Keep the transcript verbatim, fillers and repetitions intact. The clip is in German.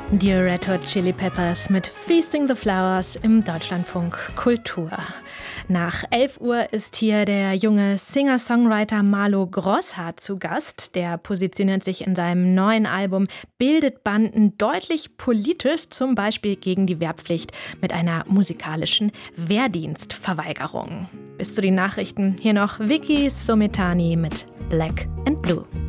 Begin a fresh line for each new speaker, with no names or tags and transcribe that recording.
Die Red Hot Chili Peppers mit Feasting the Flowers im Deutschlandfunk Kultur. Nach elf Uhr ist hier der junge Singer-Songwriter Marlo Grosshardt zu Gast. Der positioniert sich in seinem neuen Album Bildet Banden deutlich politisch, zum Beispiel gegen die Wehrpflicht mit einer musikalischen Wehrdienstverweigerung. Bis zu den Nachrichten hier noch Vicky Sometani mit Black and Blue.